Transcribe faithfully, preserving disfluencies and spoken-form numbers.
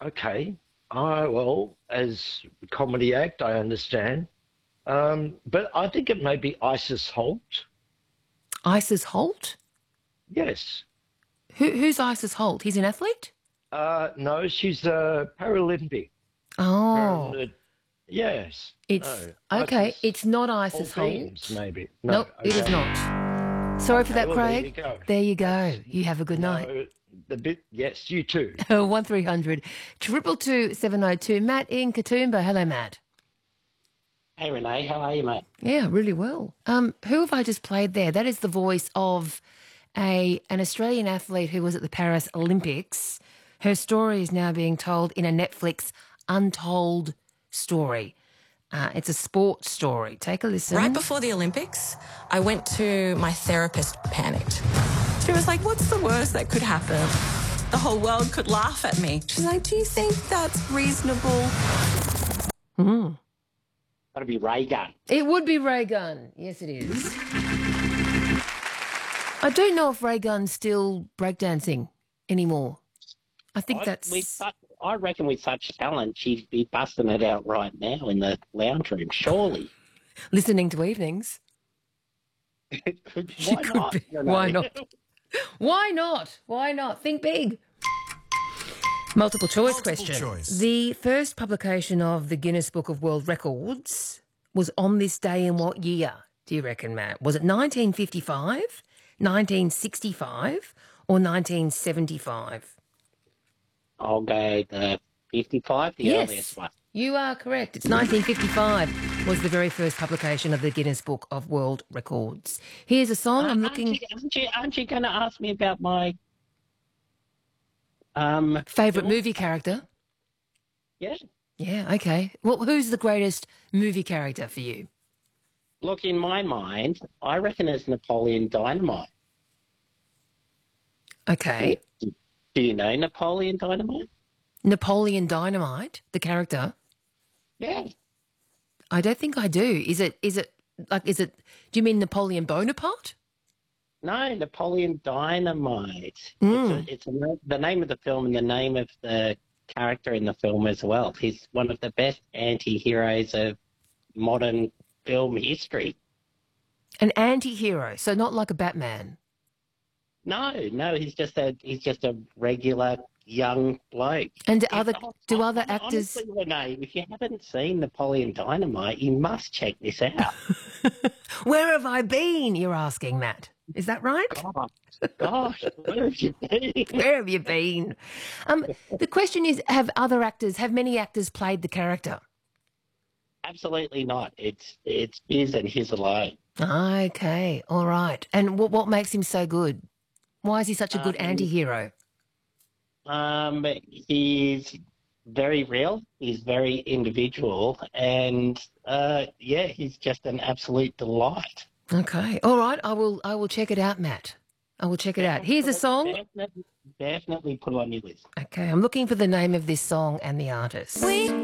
Okay. I well, as a comedy act, I understand. Um, but I think it may be Isis Holt. Isis Holt? Yes. Who, who's Isis Holt? He's an athlete? Uh, no, she's a Paralympic. Oh, Paral- yes. it's No. okay. Isis It's not Isis Holtines, Holt. maybe. No. Nope, it is Okay. not. Sorry for Okay. that, Well, there you Craig. go. There you go. That's You have a good night. no. The bit. Yes, you too. One three hundred triple two seven oh two. Matt in Katoomba. Hello, Matt. Hey Renee, how are you, mate? Yeah, really well. Um, who have I just played there? That is the voice of a an Australian athlete who was at the Paris Olympics. Her story is now being told in a Netflix untold story. Uh, it's a sports story. Take a listen. Right before the Olympics, I went to my therapist, panicked. She was like, what's the worst that could happen? The whole world could laugh at me. She's like, do you think that's reasonable? Hmm. That'd be Ray Gun. It would be Ray Gunn. Yes, it is. I don't know if Ray Gunn's still breakdancing anymore. I think I, that's... with such, I reckon with such talent, she'd be busting it out right now in the lounge room, surely. Listening to evenings. Why not? Be. You know? Why not? Why not? Why not? Think big. Multiple choice Multiple question. choice. The first publication of the Guinness Book of World Records was on this day in what year, do you reckon, Matt? Was it nineteen fifty-five, nineteen sixty-five, or nineteen seventy-five? I'll go the fifty-five, the Yes. earliest one. You are correct. It's nineteen fifty-five was the very first publication of the Guinness Book of World Records. Here's a song. Uh, I'm aren't looking... you, aren't you, aren't you going to ask me about my... Um, Favourite film? movie character? Yeah. Yeah, okay. Well, who's the greatest movie character for you? Look, in my mind, I reckon it's Napoleon Dynamite. Okay. Do you know Napoleon Dynamite? Napoleon Dynamite, the character? Yeah. I don't think I do. Is it, is it, like, is it, do you mean Napoleon Bonaparte? No, Napoleon Dynamite. Mm. It's, a, it's a, the name of the film and the name of the character in the film as well. He's one of the best anti-heroes of modern film history. An anti-hero, so not like a Batman. No, no, he's just a he's just a regular young bloke. And do other, Oh, do oh, other oh, actors... Honestly, Renee, if you haven't seen Napoleon Dynamite, you must check this out. Where have I been, you're asking, Matt? Is that right? God, gosh, where have you been? Where have you been? Um, the question is, have other actors, have many actors played the character? Absolutely not. It's it's his and his alone. Okay, all right. And what, what makes him so good? Why is he such a good Um, anti-hero? Um, he's very real. He's very individual, and uh, yeah, he's just an absolute delight. Okay, all right. I will. I will check it out, Matt. I will check it out. Here's a song. Definitely, definitely put it on your list. Okay, I'm looking for the name of this song and the artist. We